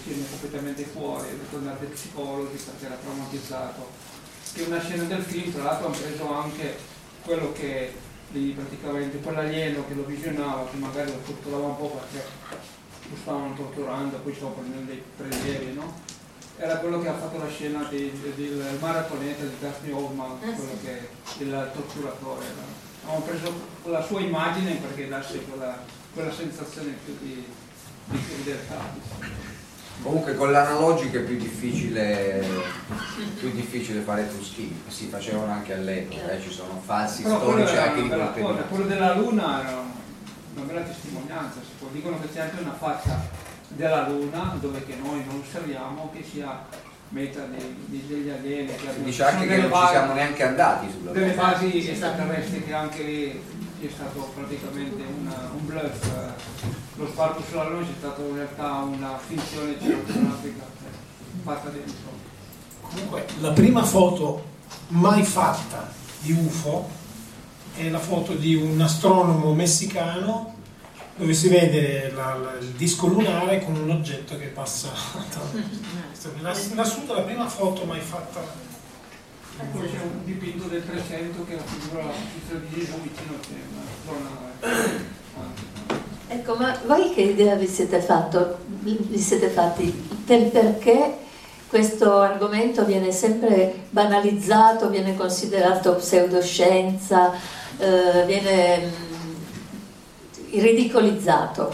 scene completamente fuori, ha detto andare dai psicologi perché era traumatizzato. Che una scena del film, tra l'altro, hanno preso anche quello che lì praticamente, quell'alieno che lo visionava, che magari lo torturava un po' perché lo stavano torturando, poi stavano prendendo dei prelievi, no? Era quello che ha fatto la scena del maratoneta di Dustin Hoffman, quello che il torturatore. No? Hanno preso la sua immagine perché dasse quella sensazione più di fedeltà. Comunque con l'analogica è più difficile fare truschini, si facevano anche all'epoca, ci sono falsi storici anche di quel periodo. Quello della Luna era una bella testimonianza, dicono che c'è anche una faccia della Luna dove che noi non osserviamo, che sia meta degli alieni. Si dice anche che non ci siamo neanche andati sulla Luna. Delle basi extraterrestri, che anche lì è stato praticamente un bluff. Lo sbarco sulla Luna è stato in realtà una finzione cinematografica fatta dentro. Comunque la prima foto mai fatta di UFO è la foto di un astronomo messicano dove si vede il disco lunare con un oggetto che passa in assoluto la prima foto mai fatta. Poi c'è un dipinto del 300 che raffigura la posizione di Gesù vicino a una zona. Ecco, ma voi che idea vi siete fatti del perché questo argomento viene sempre banalizzato, viene considerato pseudoscienza, viene ridicolizzato?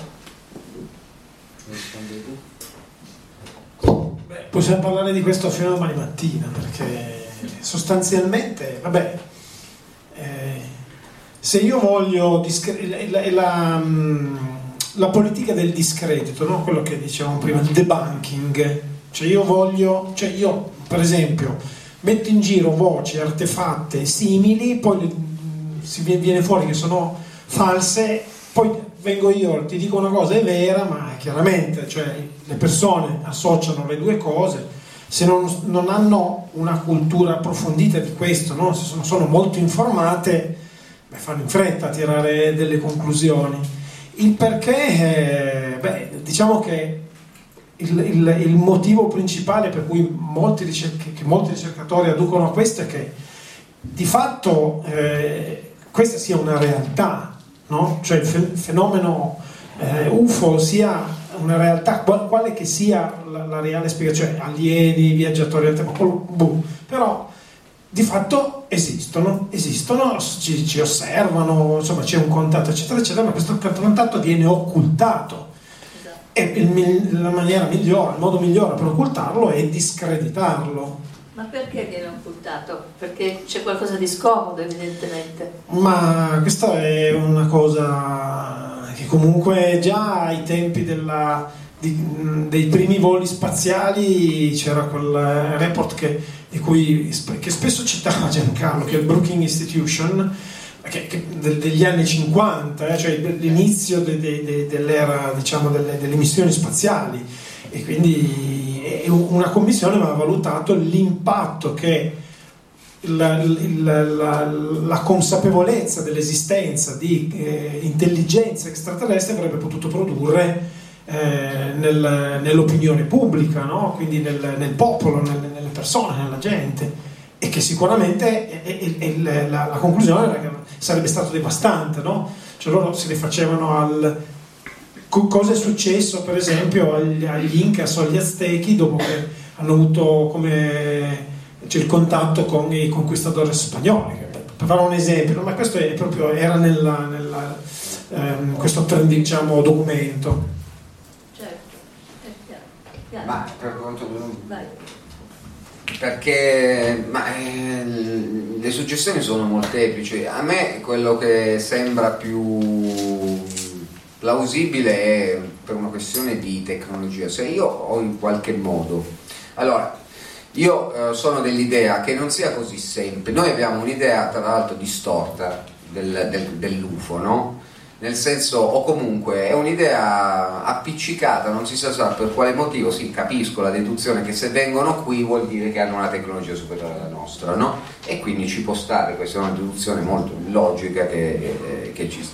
Beh, possiamo parlare di questo fino a domani mattina, perché sostanzialmente, se io voglio la politica del discredito, no? Quello che dicevamo prima, il debunking, io per esempio metto in giro voci artefatte simili, poi viene fuori che sono false, poi vengo io, ti dico una cosa, è vera, ma chiaramente, cioè, le persone associano le due cose, se non hanno una cultura approfondita di questo, no? Se sono molto informate, fanno in fretta a tirare delle conclusioni. Il perché, diciamo che il motivo principale per cui molti ricercatori adducono a questo è che di fatto questa sia una realtà, no? Cioè il fenomeno UFO sia una realtà, quale che sia la reale spiegazione, cioè alieni, viaggiatori, però di fatto esistono, ci osservano, insomma c'è un contatto eccetera eccetera, ma questo contatto viene occultato. E il modo migliore per occultarlo è discreditarlo. Ma perché viene occultato? Perché c'è qualcosa di scomodo, evidentemente. Ma questa è una cosa che comunque già ai tempi dei primi voli spaziali c'era quel report che spesso citava Giancarlo, che è il Brookings Institution, degli anni 50, cioè l'inizio dell'era, diciamo, delle missioni spaziali, e quindi una commissione aveva valutato l'impatto che la consapevolezza dell'esistenza di intelligenza extraterrestre avrebbe potuto produrre nell'opinione pubblica, no? Quindi nel popolo, nelle persone, nella gente, e che sicuramente la conclusione era che sarebbe stato devastante, no? Cioè loro si rifacevano cosa è successo per esempio agli Incas o agli Aztechi dopo che hanno avuto il contatto con i conquistadores spagnoli, per fare un esempio, no? Ma questo è proprio era questo diciamo documento. Certo, è chiaro. Ma per quanto Vai. Perché le suggestioni sono molteplici. A me quello che sembra più plausibile è per una questione di tecnologia. Se io ho in qualche modo, allora io sono dell'idea che non sia così semplice. Noi abbiamo un'idea tra l'altro distorta dell'UFO, no? Nel senso, o comunque è un'idea appiccicata, non si sa per quale motivo. Sì, capisco la deduzione che se vengono qui vuol dire che hanno una tecnologia superiore alla nostra, no? E quindi ci può stare, questa è una deduzione molto logica che ci sta.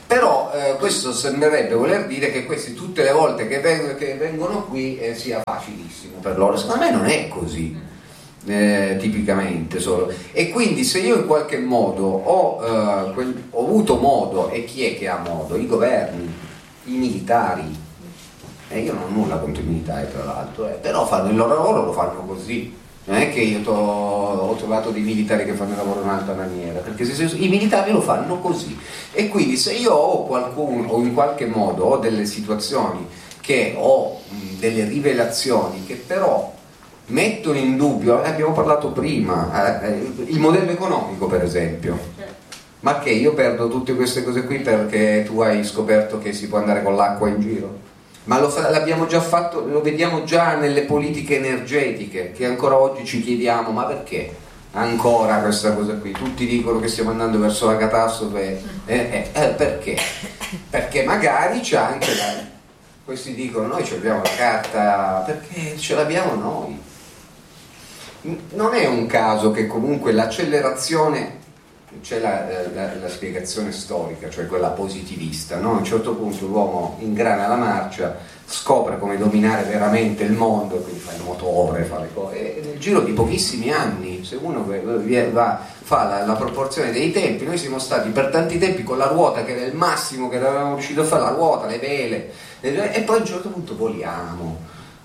Però questo sembrerebbe voler dire che questi tutte le volte che vengono qui sia facilissimo per loro. Secondo me non è così, tipicamente solo. E quindi se io in qualche modo ho avuto modo, e chi è che ha modo? I governi, i militari, e io non ho nulla contro i militari tra l'altro, però fanno il loro lavoro, lo fanno così. Non è che io ho trovato dei militari che fanno il lavoro in altra maniera, perché i militari lo fanno così. E quindi se io ho qualcuno, o in qualche modo ho delle situazioni che ho delle rivelazioni che però mettono in dubbio, abbiamo parlato prima, il modello economico per esempio, ma che io perdo tutte queste cose qui perché tu hai scoperto che si può andare con l'acqua in giro? Ma l'abbiamo già fatto, lo vediamo già nelle politiche energetiche, che ancora oggi ci chiediamo, ma perché ancora questa cosa qui? Tutti dicono che stiamo andando verso la catastrofe, perché? Perché magari c'è anche questi dicono noi abbiamo la carta, perché ce l'abbiamo noi. Non è un caso che comunque l'accelerazione, c'è la spiegazione storica, cioè quella positivista, no? A un certo punto l'uomo ingrana la marcia, scopre come dominare veramente il mondo, quindi fa il motore, fa le cose, e nel giro di pochissimi anni, se uno fa la proporzione dei tempi, noi siamo stati per tanti tempi con la ruota che era il massimo che avevamo riuscito a fare, la ruota, le vele, e poi a un certo punto voliamo,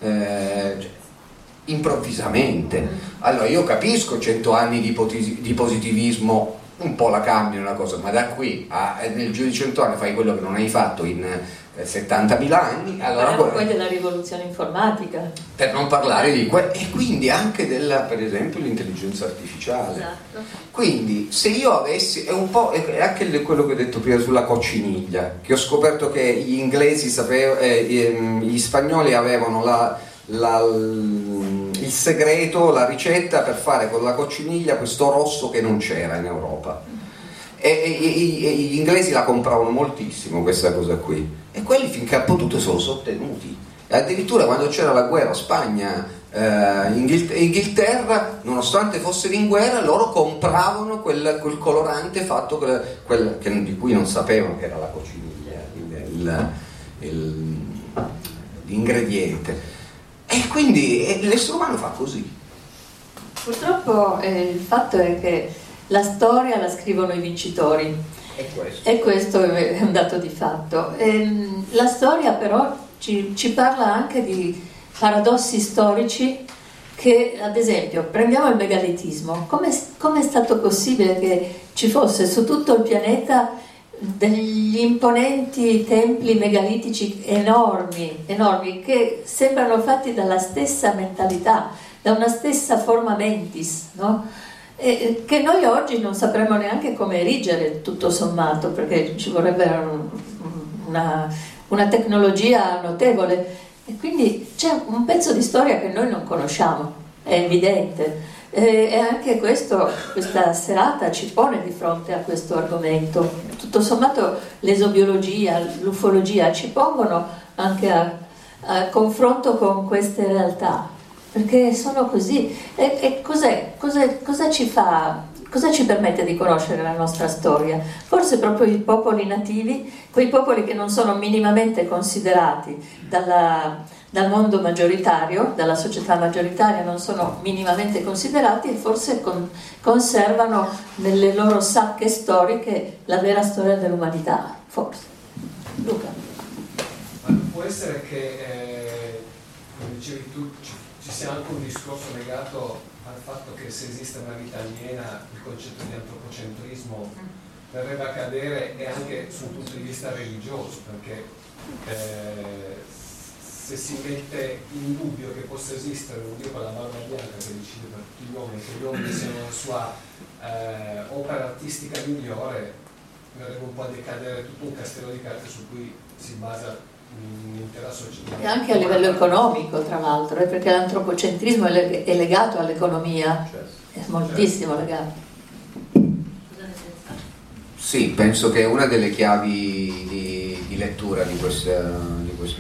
improvvisamente. Allora io capisco 100 anni di positivismo un po' la cambiano la cosa, ma da qui nel giro di 100 anni fai quello che non hai fatto in 70.000 anni, allora poi della rivoluzione informatica, per non parlare di e quindi anche per esempio l'intelligenza artificiale. Esatto. Quindi se io avessi, è un po' è anche quello che ho detto prima sulla cocciniglia, che ho scoperto che gli inglesi gli spagnoli avevano il segreto, la ricetta per fare con la cocciniglia questo rosso che non c'era in Europa, e gli inglesi la compravano moltissimo questa cosa qui, e quelli finché ha potuto se lo sono ottenuti. Addirittura quando c'era la guerra Spagna Inghilterra, nonostante fossero in guerra, loro compravano quel colorante fatto di cui non sapevano che era la cocciniglia, l'ingrediente. E quindi l'essere umano fa così. Purtroppo il fatto è che la storia la scrivono i vincitori, e questo è un dato di fatto. La storia però ci parla anche di paradossi storici che, ad esempio, prendiamo il megalitismo. Come è stato possibile che ci fosse su tutto il pianeta degli imponenti templi megalitici enormi che sembrano fatti dalla stessa mentalità, da una stessa forma mentis, no? E che noi oggi non sapremmo neanche come erigere, tutto sommato, perché ci vorrebbe una tecnologia notevole, e quindi c'è un pezzo di storia che noi non conosciamo, è evidente. E anche questa serata ci pone di fronte a questo argomento. Tutto sommato l'esobiologia, l'ufologia ci pongono anche a confronto con queste realtà, perché sono così. E cosa ci fa? Cosa ci permette di conoscere la nostra storia? Forse proprio i popoli nativi, quei popoli che non sono minimamente considerati dal mondo maggioritario, dalla società maggioritaria, non sono minimamente considerati, e forse conservano nelle loro sacche storiche la vera storia dell'umanità, forse. Luca. Ma può essere che, come dicevi tu, ci sia anche un discorso legato al fatto che se esiste una vita aliena il concetto di antropocentrismo verrebbe a cadere, e anche sul punto di vista religioso, perché se si mette in dubbio che possa esistere un Dio con la barba bianca che decide per tutti gli uomini, che gli uomini siano la sua opera artistica migliore, verrebbe un po' a decadere tutto un castello di carte su cui si basa un'intera società. E anche a livello economico, tra l'altro, perché l'antropocentrismo è legato all'economia, è moltissimo legato. Sì, penso che è una delle chiavi di lettura di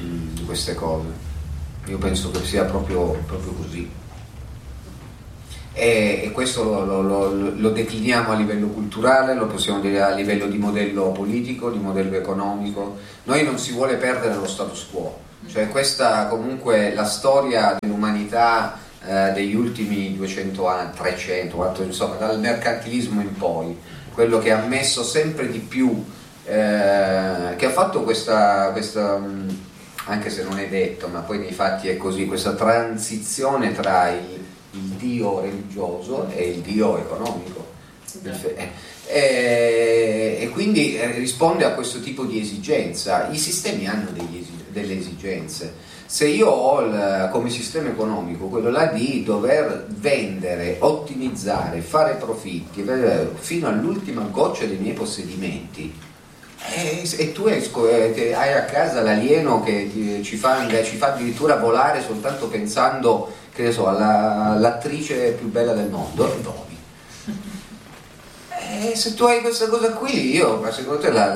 queste cose. Io penso che sia proprio così. e questo lo decliniamo a livello culturale, lo possiamo dire a livello di modello politico, di modello economico. Noi non si vuole perdere lo status quo, cioè questa comunque la storia dell'umanità degli ultimi 200 anni, 300, 400, insomma dal mercantilismo in poi, quello che ha messo sempre di più, che ha fatto questa anche se non è detto, ma poi nei fatti è così, questa transizione tra il Dio religioso e il Dio economico. E quindi risponde a questo tipo di esigenza. I sistemi hanno delle esigenze. Se io ho come sistema economico quello là di dover vendere, ottimizzare, fare profitti fino all'ultima goccia dei miei possedimenti, e tu hai a casa l'alieno che ci fa addirittura volare soltanto pensando, che ne so, all'attrice più bella del mondo, e voli. Se tu hai questa cosa qui, secondo te la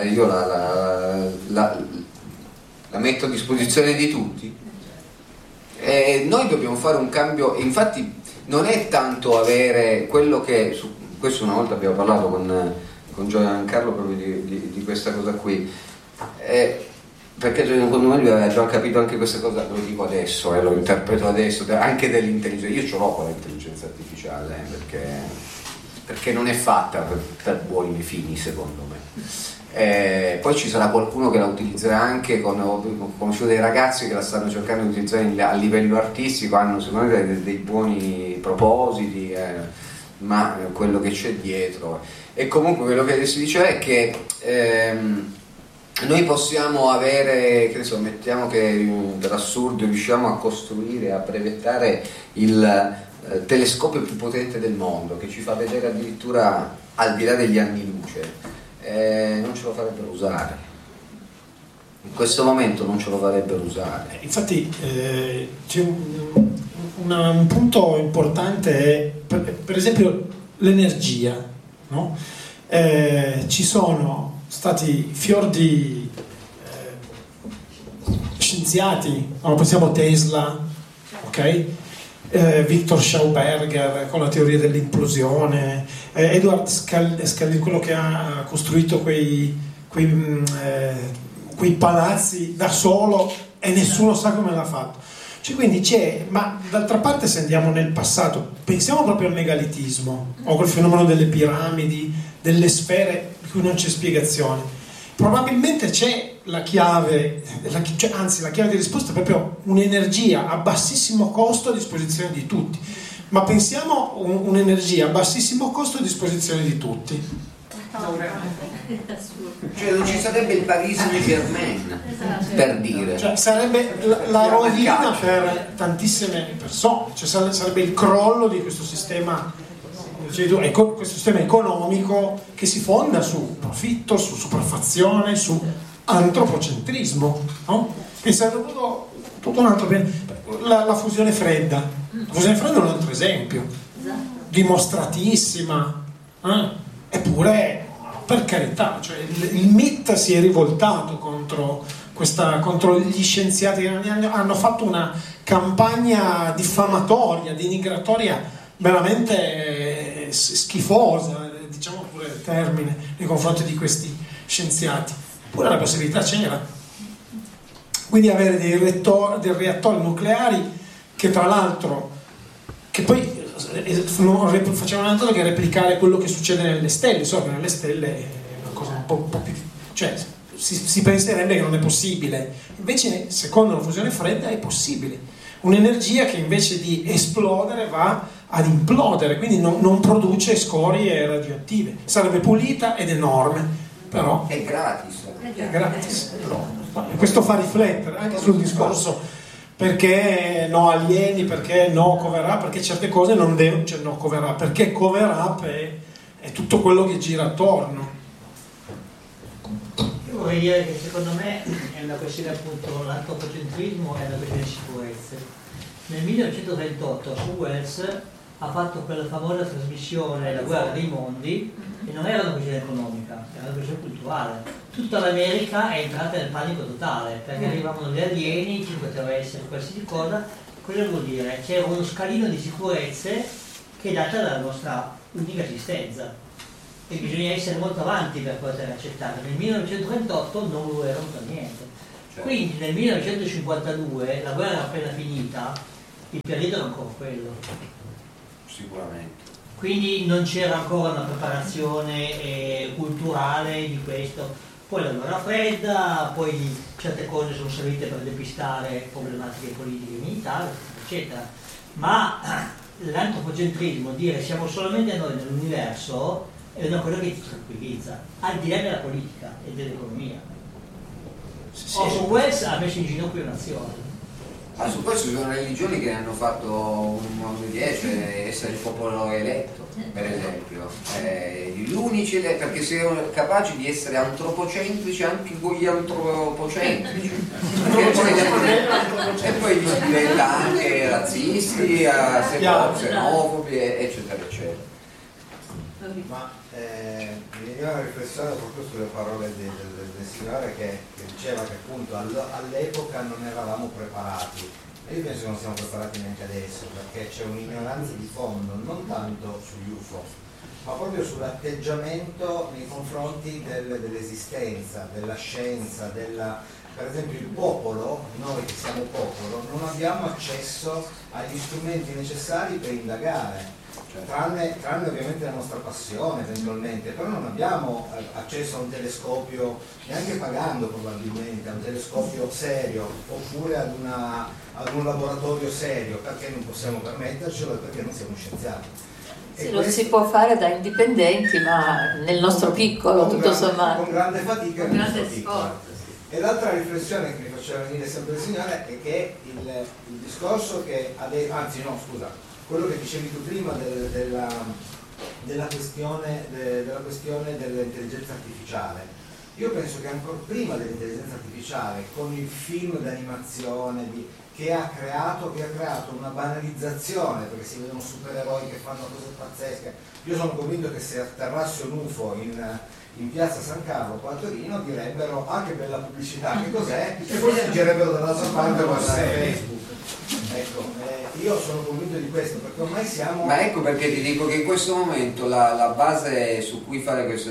metto a disposizione di tutti? Noi dobbiamo fare un cambio, infatti non è tanto avere quello che, questo una volta abbiamo parlato con Giancarlo proprio di questa cosa qui, perché secondo me lui aveva già capito anche questa cosa, lo dico adesso, lo interpreto adesso, anche dell'intelligenza. Io ce l'ho con l'intelligenza artificiale, perché non è fatta per buoni fini, secondo me. Poi ci sarà qualcuno che la utilizzerà anche, ho conosciuto dei ragazzi che la stanno cercando di utilizzare a livello artistico, hanno secondo me dei buoni propositi, ma quello che c'è dietro. E comunque quello che si dice è che noi possiamo avere, che ne so, mettiamo che per assurdo riusciamo a costruire, a brevettare il telescopio più potente del mondo, che ci fa vedere addirittura al di là degli anni luce. Non ce lo farebbero usare, in questo momento non ce lo farebbero usare. Infatti c'è un punto importante, è per esempio l'energia, no? Ci sono stati fior di scienziati, pensiamo Tesla, ok? Victor Schauberger con la teoria dell'implosione, Edward Scalzi, quello che ha costruito quei palazzi da solo e nessuno sa come l'ha fatto. Cioè, quindi ma d'altra parte, se andiamo nel passato, pensiamo proprio al megalitismo o quel fenomeno delle piramidi, delle sfere di cui non c'è spiegazione. Probabilmente c'è la chiave, anzi la chiave di risposta è proprio un'energia a bassissimo costo a disposizione di tutti. Ma pensiamo un'energia a bassissimo costo a disposizione di tutti. Cioè non ci sarebbe il Paris Saint-Germain, per dire. Cioè sarebbe la rovina per tantissime persone, cioè sarebbe il crollo di questo sistema. Questo sistema economico che si fonda su profitto, su superfazione, su antropocentrismo, no? Che sarebbe tutto un altro la fusione fredda. La fusione fredda è un altro esempio, dimostratissima, eppure, per carità, cioè il MIT si è rivoltato contro gli scienziati che hanno fatto una campagna diffamatoria, denigratoria veramente schifosa, diciamo pure il termine, nei confronti di questi scienziati. Pure la possibilità c'era. Quindi avere dei reattori nucleari che tra l'altro, che poi facevano una cosa che replicare quello che succede nelle stelle, so che nelle stelle è una cosa un po' più, cioè si penserebbe che non è possibile, invece secondo la fusione fredda è possibile, un'energia che invece di esplodere va ad implodere, quindi non produce scorie radioattive, sarebbe pulita ed enorme, però è gratis. Questo fa riflettere anche sul discorso perché no alieni, perché no cover up, perché certe cose non devono, cioè no cover up, perché cover up è tutto quello che gira attorno. Io vorrei dire che secondo me è una questione, appunto, l'antropocentrismo è una questione di sicurezza. Nel 1928 Wells ha fatto quella famosa trasmissione La guerra dei mondi, e non era una questione economica, era una questione culturale. Tutta l'America è entrata nel panico totale, perché arrivavano gli alieni, ci poteva essere qualsiasi cosa. Cosa vuol dire? C'era uno scalino di sicurezze che è data dalla nostra unica esistenza, e bisogna essere molto avanti per poter accettare. Nel 1938 non lo erano per niente. Quindi nel 1952, la guerra era appena finita, il pianeta era ancora quello. Sicuramente. Quindi non c'era ancora una preparazione culturale di questo. Poi la guerra fredda, poi certe cose sono servite per depistare problematiche politiche e militari, eccetera. Ma l'antropocentrismo, dire siamo solamente noi nell'universo, è una cosa che ti tranquillizza, al di là della politica e dell'economia. Orson Welles ha messo in ginocchio nazioni. Ma su questo ci sono religioni che hanno fatto un modo di essere il popolo eletto, per esempio. Gli unici, perché siano capaci di essere antropocentrici anche con gli antropocentrici. E poi si diventa anche razzisti, xenofobi, eccetera, eccetera. Ma mi veniva una riflessione proprio sulle parole del signore che diceva che appunto all'epoca non eravamo preparati, e io penso che non siamo preparati neanche adesso, perché c'è un'ignoranza di fondo non tanto sugli UFO ma proprio sull'atteggiamento nei confronti dell'esistenza, della scienza, per esempio il popolo, noi che siamo popolo non abbiamo accesso agli strumenti necessari per indagare. Tranne ovviamente la nostra passione eventualmente, però non abbiamo accesso a un telescopio, neanche pagando probabilmente, a un telescopio serio oppure ad un laboratorio serio, perché non possiamo permettercelo e perché non siamo scienziati. Sì, lo si può fare da indipendenti, ma nel nostro piccolo, tutto sommato. Con grande fatica e con grande sforzo. E l'altra riflessione che mi faceva venire sempre il signore è che il discorso che quello che dicevi tu prima della questione dell'intelligenza artificiale. Io penso che ancora prima dell'intelligenza artificiale, con il film d'animazione che ha creato una banalizzazione, perché si vedono supereroi che fanno cose pazzesche. Io sono convinto che se atterrasse un UFO in piazza San Carlo qua a Torino direbbero che bella pubblicità, che cos'è? E poi si girerebbero dall'altra parte a guardare Facebook. Ecco, io sono convinto di questo, perché ormai siamo... Ma ecco perché ti dico che in questo momento la base su cui fare questo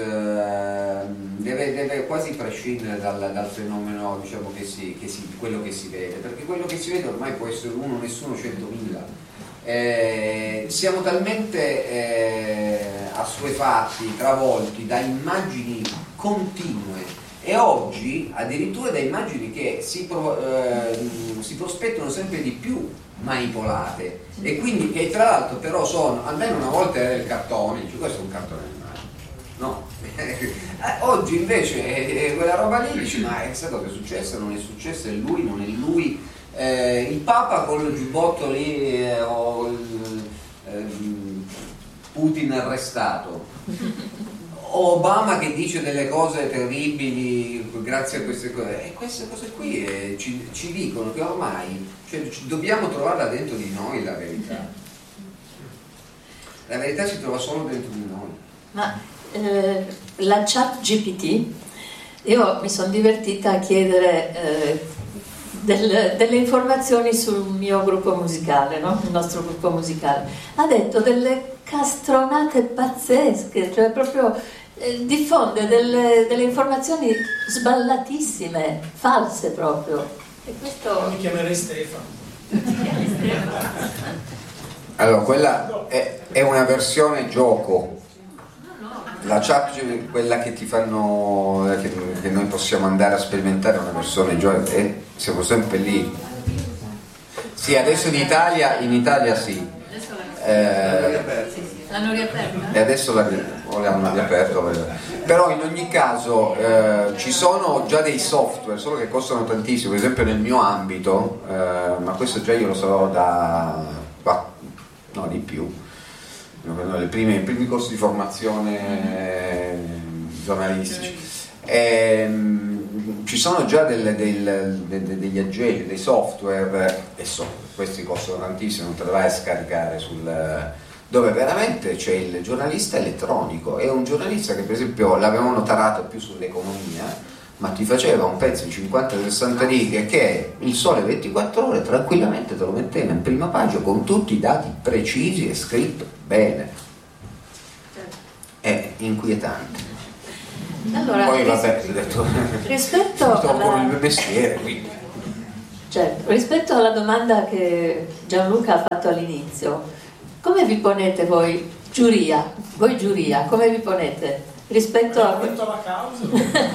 deve quasi prescindere dal fenomeno, diciamo, quello che si vede, perché quello che si vede ormai può essere uno, nessuno, 100.000. Siamo talmente assuefatti, travolti da immagini continue, e oggi addirittura da immagini che si prospettano sempre di più manipolate, e quindi che tra l'altro però sono, almeno una volta era il cartone, cioè questo è un cartone animato, no? Oggi invece quella roba lì dici, ma questa cosa è successa, non è successa, è lui, non è lui, il Papa con il giubbotto lì, o Putin arrestato, Obama che dice delle cose terribili grazie a queste cose, e queste cose qui ci dicono che ormai, cioè, dobbiamo trovarla dentro di noi la verità. La verità si trova solo dentro di noi. Ma la chat GPT, io mi sono divertita a chiedere delle informazioni sul mio gruppo musicale, no? Il nostro gruppo musicale. Ha detto delle castronate pazzesche, cioè proprio diffonde delle informazioni sballatissime, false proprio. E questo... Mi chiamerei Stefano. Allora, quella è una versione gioco. La chat, quella che ti fanno, che noi possiamo andare a sperimentare, è una versione gioco, e siamo sempre lì. Sì, adesso in Italia sì. L'hanno riaperta? E adesso l'hanno riaperto, però in ogni caso ci sono già dei software, solo che costano tantissimo, per esempio nel mio ambito, ma questo già io lo so di più, i primi corsi di formazione giornalistici, ci sono già degli aggeggi, dei software, questi costano tantissimo, non te li vai a scaricare dove veramente c'è il giornalista elettronico, è un giornalista che per esempio l'avevano tarato più sull'economia, ma ti faceva un pezzo di 50-60 righe che Il Sole 24 Ore tranquillamente te lo metteva in prima pagina con tutti i dati precisi e scritto bene. È inquietante. Allora, Poi vabbè, ho detto, rispetto con il mio mestiere, quindi. Certo, rispetto alla domanda che Gianluca ha fatto all'inizio, come vi ponete voi giuria, come vi ponete rispetto a... vinto la causa?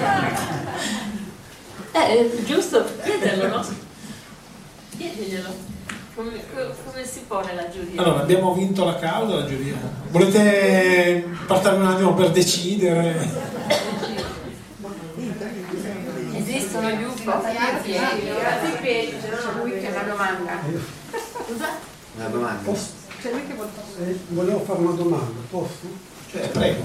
È giusto chiederlo, no? Chiediglielo. Come si pone la giuria? Allora, abbiamo vinto la causa, la giuria. Volete parlarne un attimo per decidere? Esistono gli UFO? Una domanda. Una domanda. C'è lui che vuole fare. Volevo fare una domanda, posso? Prego.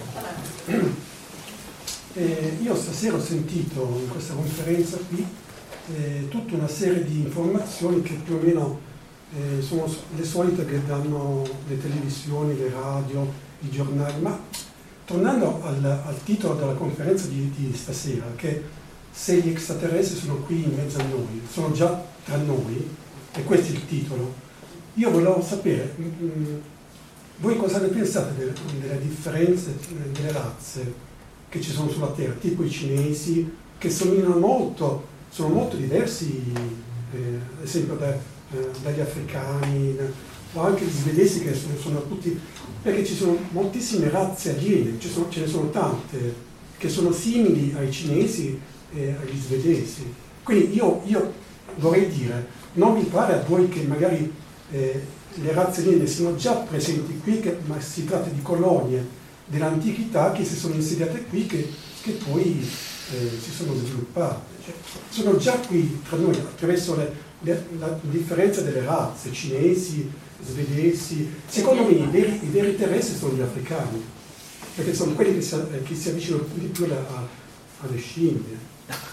Io stasera ho sentito in questa conferenza qui tutta una serie di informazioni che più o meno sono le solite che danno le televisioni, le radio, i giornali, ma tornando al titolo della conferenza di stasera, che se gli extraterrestri sono qui in mezzo a noi, sono già tra noi, e questo è il titolo, io volevo sapere, voi cosa ne pensate delle differenze delle razze che ci sono sulla Terra, tipo i cinesi, che sono molto diversi, ad esempio dagli africani, o anche gli svedesi che sono tutti, perché ci sono moltissime razze aliene, ce ne sono tante, che sono simili ai cinesi e agli svedesi. Quindi io vorrei dire, non mi pare a voi che magari le razze aliene siano già presenti qui, ma si tratta di colonie dell'antichità che si sono insediate qui, che poi si sono sviluppate. Cioè, sono già qui tra noi attraverso la differenza delle razze, cinesi, svedesi. Secondo me i veri terrestri sono gli africani, perché sono quelli che si avvicinano di più alle scimmie.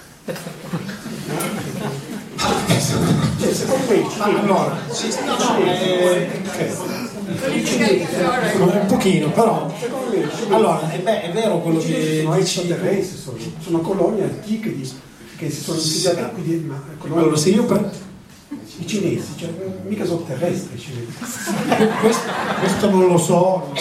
Cioè, secondo me un pochino, però allora è vero quello che sono extraterrestri, sono colonie antiche che si sono insediate qui, ma allora se io i cinesi, cioè, mica sono terrestri i cinesi. questo non lo so.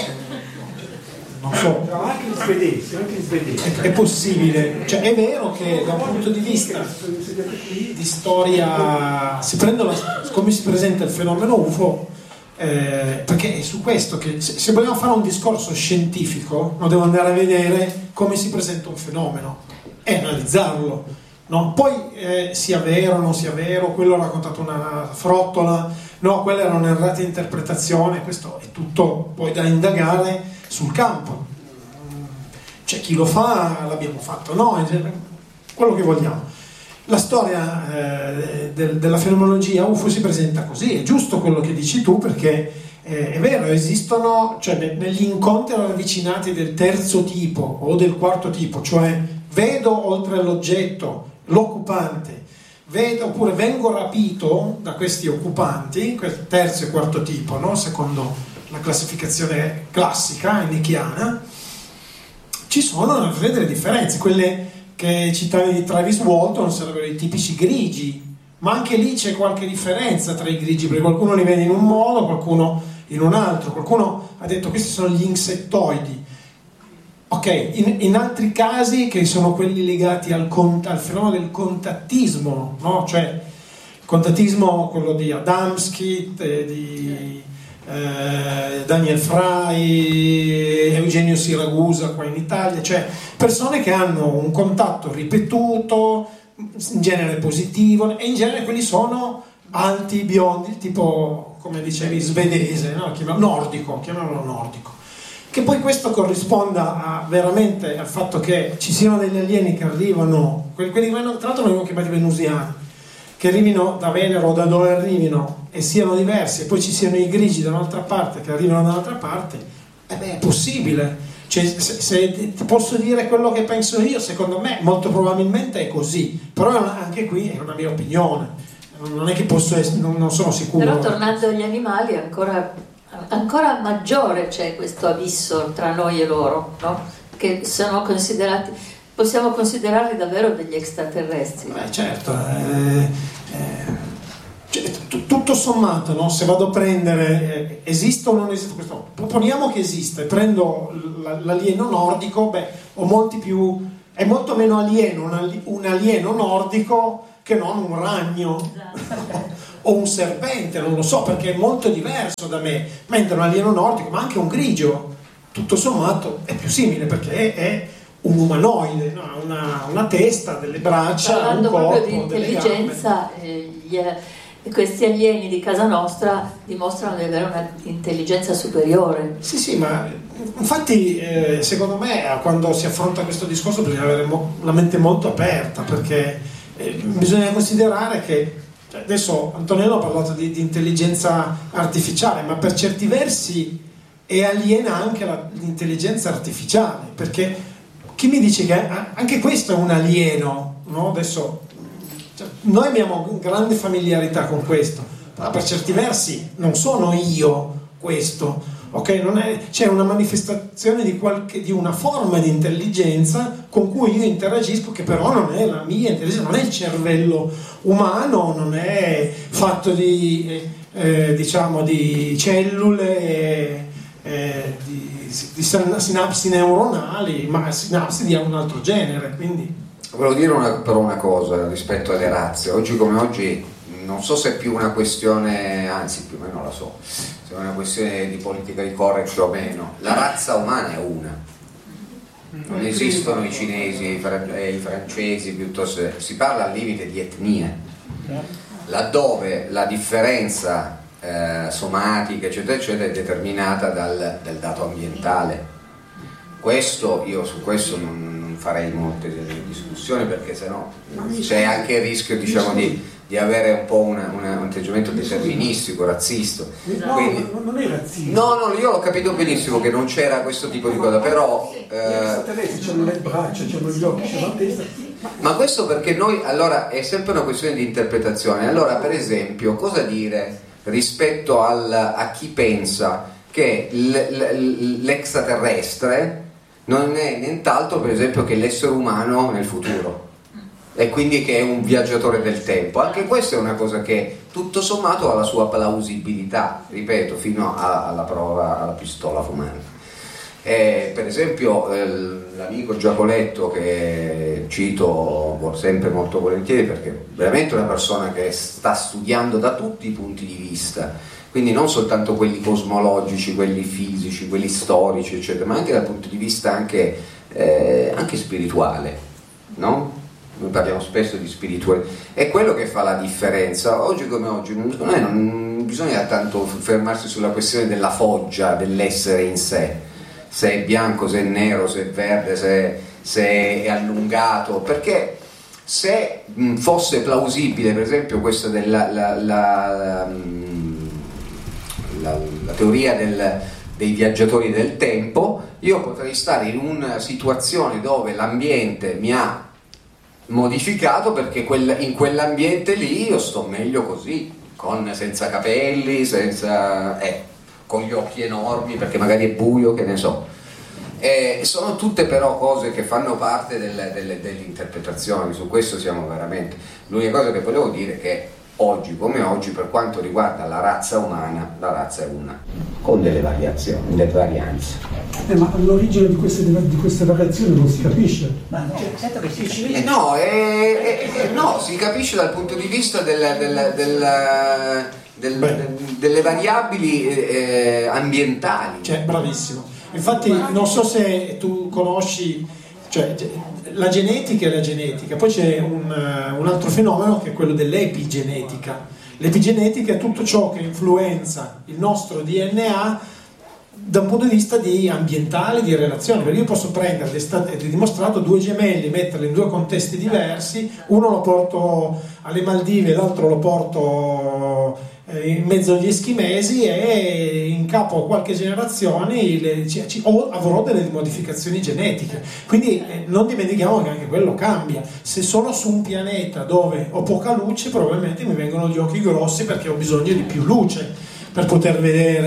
Non so. Anche gli svedesi. È possibile, cioè è vero che da un punto di vista di storia si prende come si presenta il fenomeno UFO, perché è su questo che se vogliamo fare un discorso scientifico non devo andare a vedere come si presenta un fenomeno e analizzarlo, no? Poi sia vero o non sia vero, quello ha raccontato una frottola, no, quella era un'errata interpretazione, questo è tutto poi da indagare sul campo. C'è chi lo fa, l'abbiamo fatto noi, quello che vogliamo. La storia della fenomenologia UFO si presenta così, è giusto quello che dici tu, perché è vero, esistono, cioè negli incontri ravvicinati del terzo tipo o del quarto tipo, cioè vedo oltre all'oggetto l'occupante, oppure vengo rapito da questi occupanti, terzo e quarto tipo, no? Secondo la classificazione classica nicchiana, ci sono delle differenze. Quelle che citavi di Travis Walton sarebbero i tipici grigi, ma anche lì c'è qualche differenza tra i grigi, perché qualcuno li vede in un modo, qualcuno in un altro. Qualcuno ha detto questi sono gli insettoidi. Ok, in altri casi, che sono quelli legati al fenomeno del contattismo, no? Cioè il contattismo, quello di Adamski, di Daniel Fry, Eugenio Siragusa qua in Italia, cioè persone che hanno un contatto ripetuto, in genere positivo, e in genere quelli sono alti, biondi, tipo, come dicevi, svedese, no? Chiamiamolo nordico. Che poi questo corrisponda veramente al fatto che ci siano degli alieni che arrivano, quelli che tra l'altro noi abbiamo chiamati venusiani, che arrivino da Venere o da dove arrivino e siano diversi, e poi ci siano i grigi da un'altra parte che arrivano da un'altra parte, è possibile. Cioè, se ti posso dire quello che penso io, secondo me molto probabilmente è così, però anche qui è una mia opinione, non è che posso non sono sicuro. Però tornando agli animali, ancora maggiore c'è questo abisso tra noi e loro, no? Che sono considerati, possiamo considerarli davvero degli extraterrestri. Certo, cioè, tutto sommato, no? Se vado a prendere esiste o non esiste questo, proponiamo che esiste, prendo l'alieno nordico, è molto meno alieno un alieno nordico che non un ragno o un serpente, non lo so, perché è molto diverso da me, mentre un alieno nordico, ma anche un grigio, tutto sommato è più simile, perché è un umanoide, no? una testa, delle braccia, parlando un corpo, proprio di intelligenza, questi alieni di casa nostra dimostrano di avere un'intelligenza superiore. Sì, ma infatti secondo me quando si affronta questo discorso bisogna avere la mente molto aperta, perché bisogna considerare che adesso Antonello ha parlato di intelligenza artificiale, ma per certi versi è aliena anche l'intelligenza artificiale, perché chi mi dice che anche questo è un alieno, no? Adesso noi abbiamo grande familiarità con questo, ma per certi versi non sono io questo, ok? C'è una manifestazione di una forma di intelligenza con cui io interagisco, che però non è la mia intelligenza, non è il cervello umano, non è fatto di cellule, di sinapsi neuronali, ma sinapsi di un altro genere, quindi. Volevo dire però una cosa rispetto alle razze. Oggi come oggi non so se è più una questione, anzi più o meno la so, se è una questione di politica di correct o meno. La razza umana è una. Non esistono i cinesi e i francesi, piuttosto si parla al limite di etnie, laddove la differenza somatica eccetera eccetera è determinata dal dato ambientale. Io su questo non farei molte discussioni, perché sennò c'è anche il rischio, diciamo, di avere un po' un atteggiamento deterministico, razzista. Quindi, non è razzista. No, io ho capito benissimo che non c'era questo tipo di cosa, però gli extraterrestri c'hanno le braccia, c'hanno gli occhi, c'hanno la testa. Ma questo perché noi, allora, è sempre una questione di interpretazione. Allora, per esempio, cosa dire rispetto a chi pensa che l'extraterrestre non è nient'altro, per esempio, che l'essere umano nel futuro, e quindi che è un viaggiatore del tempo? Anche questa è una cosa che tutto sommato ha la sua plausibilità, ripeto, fino alla prova, alla pistola fumante. Per esempio l'amico Giacoletto, che cito sempre molto volentieri perché è veramente una persona che sta studiando da tutti i punti di vista, quindi non soltanto quelli cosmologici, quelli fisici, quelli storici eccetera, ma anche dal punto di vista anche spirituale, no? Noi parliamo spesso di spirituale, è quello che fa la differenza. Oggi come oggi non bisogna tanto fermarsi sulla questione della foggia dell'essere in sé, se è bianco, se è nero, se è verde, se è allungato, perché se fosse plausibile, per esempio, questa la teoria dei viaggiatori del tempo, io potrei stare in una situazione dove l'ambiente mi ha modificato, perché in quell'ambiente lì io sto meglio così, senza capelli, con gli occhi enormi, perché magari è buio, che ne so. Sono tutte però cose che fanno parte delle interpretazioni, su questo siamo veramente. L'unica cosa che volevo dire è che oggi come oggi, per quanto riguarda la razza umana, la razza è una, con delle variazioni, delle varianze. Ma l'origine di queste variazioni non si capisce. Ma no, certo che si capisce. No, si capisce dal punto di vista delle variabili ambientali. Cioè, bravissimo. Infatti non so se tu conosci, cioè, la genetica è la genetica, poi c'è un altro fenomeno che è quello dell'epigenetica. L'epigenetica è tutto ciò che influenza il nostro DNA da un punto di vista di ambientale, di relazione, perché io posso prendere, è dimostrato, due gemelli, metterli in due contesti diversi, uno lo porto alle Maldive, l'altro lo porto in mezzo agli eschimesi, e in capo a qualche generazione avrò delle modificazioni genetiche. Quindi non dimentichiamo che anche quello cambia. Se sono su un pianeta dove ho poca luce, probabilmente mi vengono gli occhi grossi, perché ho bisogno di più luce per poter vedere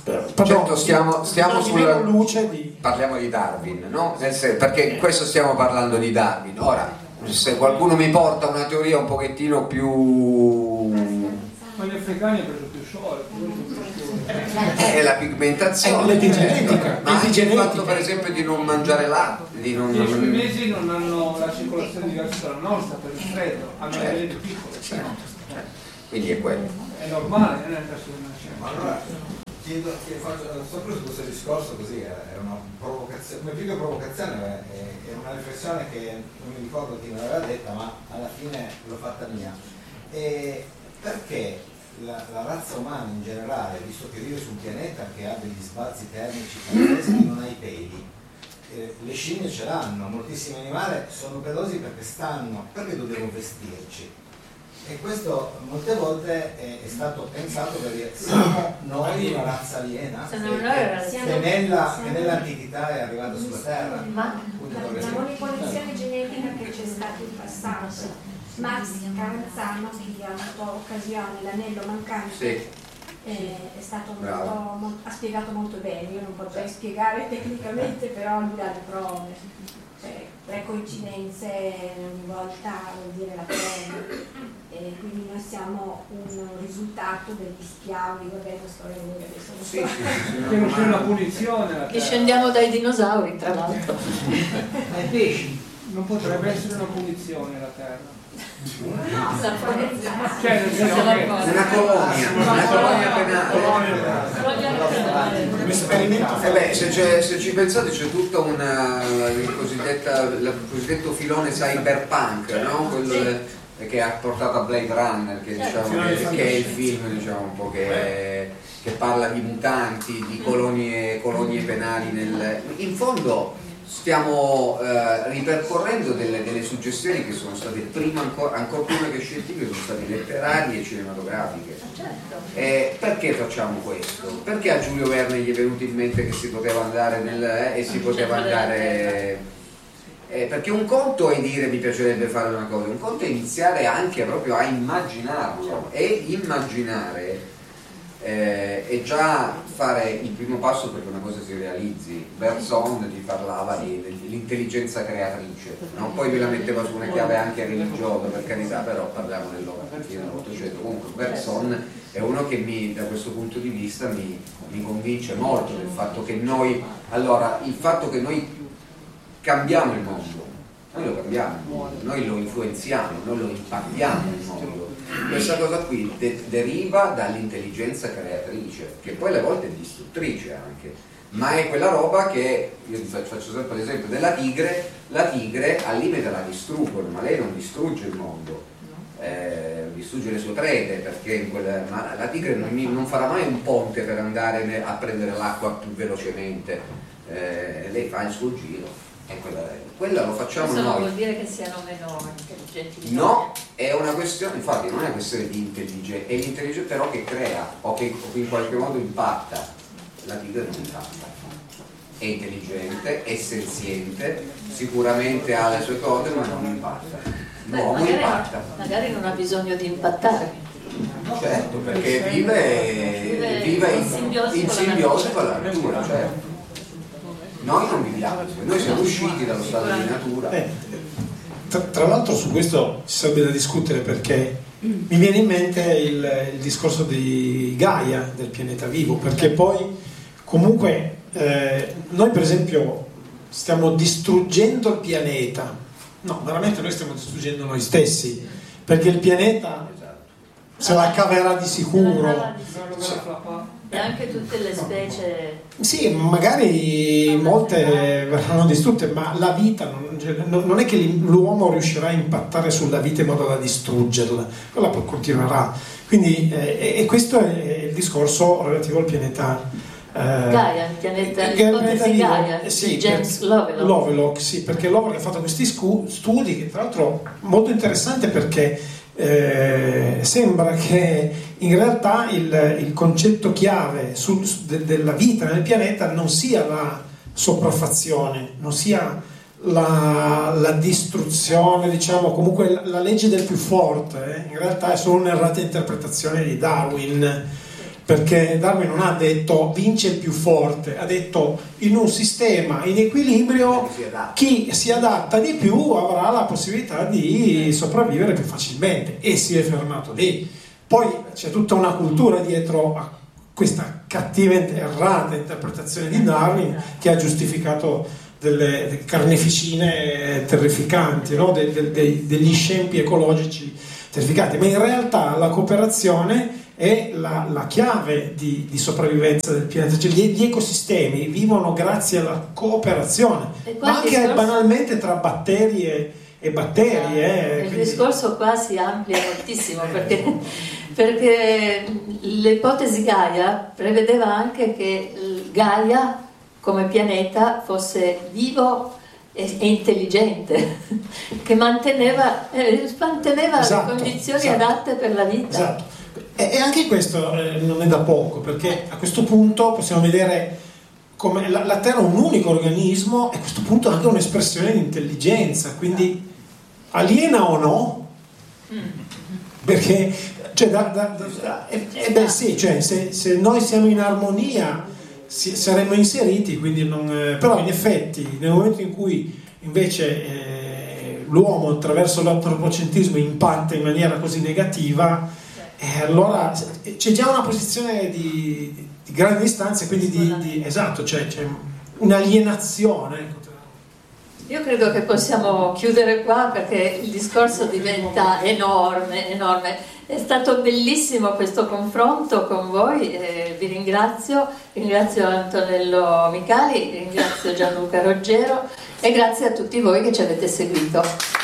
certo, stiamo sulla luce di... Parliamo di Darwin, no? Perché questo stiamo parlando di Darwin. Ora, se qualcuno mi porta una teoria un pochettino più... Ma gli africani hanno preso più sole, è la pigmentazione, l'epigenetica, ma anche il fatto per esempio di non mangiare latte, di non... I cinesi non hanno la circolazione diversa dalla nostra per il freddo, hanno le vene piccole. Quindi è quello. È normale, non è una Ma allora faccio sempre su questo discorso, così è una provocazione, come più che provocazione è una riflessione che non mi ricordo chi me l'aveva detta, ma alla fine l'ho fatta mia. E perché la razza umana in generale, visto che vive su un pianeta che ha degli sbalzi termici pazzeschi, non ha i peli? Le scimmie ce l'hanno, moltissimi animali sono pelosi perché dobbiamo vestirci? E questo molte volte è stato pensato perché siamo noi una razza aliena che nell'antichità è arrivata sulla Terra. Ma la manipolazione genetica che c'è stata in passato. Max Caranzano, che ha avuto occasione, l'anello mancante, è stato ha spiegato molto bene. Io non potrei spiegare tecnicamente, però lui ha le prove. Cioè, 3 coincidenze ogni volta vuol dire la prova. E quindi noi siamo un risultato degli schiavi, vabbè, la storia lunga adesso che non c'è una punizione. Discendiamo dai dinosauri, tra l'altro. Ai pesci. Non potrebbe essere una punizione la Terra. Cioè, una colonia penale. Un esperimento. Se ci pensate c'è tutta il cosiddetto filone cyberpunk, no? Quello che ha portato a Blade Runner, che è il film un po' che parla di mutanti, di colonie penali. In fondo stiamo ripercorrendo delle suggestioni che sono state ancora prima che scientifiche, sono state letterarie e cinematografiche. Perché facciamo questo? Perché a Giulio Verne gli è venuto in mente che si poteva andare perché un conto è dire mi piacerebbe fare una cosa, un conto è iniziare anche proprio a immaginarlo, e immaginare è già fare il primo passo perché una cosa si realizzi. Bergson ti parlava dell'intelligenza creatrice, no? Poi me la metteva su una chiave anche religiosa, per carità, però parliamo dell'Ottocento. Comunque Bergson è uno che da questo punto di vista mi convince molto del fatto che noi cambiamo il mondo, noi lo cambiamo, noi lo influenziamo, noi lo impattiamo il mondo. Questa cosa qui deriva dall'intelligenza creatrice, che poi alle volte è distruttrice anche, ma è quella roba che, io faccio sempre l'esempio della tigre, la tigre al limite la distruggono, ma lei non distrugge il mondo, distrugge le sue prede, perché ma la tigre non farà mai un ponte per andare a prendere l'acqua più velocemente, lei fa il suo giro. E quella lo facciamo questo noi. Non vuol dire che siano meno intelligenti. No, è una questione, infatti non è una questione di intelligenza, è l'intelligenza però che crea o che in qualche modo impatta. La tigre non impatta, è intelligente, è senziente, sicuramente ha le sue cose, ma non impatta. L'uomo impatta. Magari non ha bisogno di impattare. Certo, perché vive in simbiosi con la natura, certo. Noi non viviamo, noi siamo usciti dallo stato di natura. Tra l'altro su questo ci sarebbe da discutere, perché mi viene in mente il discorso di Gaia, del pianeta vivo, perché poi comunque noi per esempio stiamo distruggendo il pianeta, no, veramente noi stiamo distruggendo noi stessi, perché il pianeta se la caverà di sicuro. E anche tutte le specie. Sì, magari molte verranno distrutte, ma la vita non è che l'uomo riuscirà a impattare sulla vita in modo da distruggerla, quella poi continuerà. Quindi e questo è il discorso relativo al pianeta Gaia, il pianeta di Gaia, sì, James Lovelock. Sì, perché Lovelock ha fatto questi studi che tra l'altro molto interessante, perché sembra che in realtà il concetto chiave della vita nel pianeta non sia la sopraffazione, non sia la distruzione, diciamo, comunque la legge del più forte, in realtà è solo un'errata interpretazione di Darwin, perché Darwin non ha detto vince il più forte, ha detto in un sistema in equilibrio chi si adatta di più avrà la possibilità di sopravvivere più facilmente, e si è fermato lì. Poi c'è tutta una cultura dietro a questa cattiva, errata interpretazione di Darwin che ha giustificato delle carneficine terrificanti, no? Degli scempi ecologici terrificanti, ma in realtà la cooperazione è la chiave di sopravvivenza del pianeta, cioè gli ecosistemi vivono grazie alla cooperazione, ma anche banalmente tra batteri e batteri. Il discorso qua si amplia moltissimo, perché l'ipotesi Gaia prevedeva anche che Gaia come pianeta fosse vivo e intelligente, che manteneva le condizioni adatte per la vita. Esatto. E anche questo non è da poco, perché a questo punto possiamo vedere come la Terra è un unico organismo, e a questo punto anche un'espressione di intelligenza, quindi aliena o no? Perché sì, cioè, se noi siamo in armonia saremmo inseriti, quindi però in effetti nel momento in cui invece l'uomo attraverso l'antropocentrismo impatta in maniera così negativa, allora c'è già una posizione di grande distanza, quindi esatto, c'è un'alienazione. Io credo che possiamo chiudere qua, perché il discorso diventa enorme. È stato bellissimo questo confronto con voi, vi ringrazio Antonello Micali, ringrazio Gianluca Roggero e grazie a tutti voi che ci avete seguito.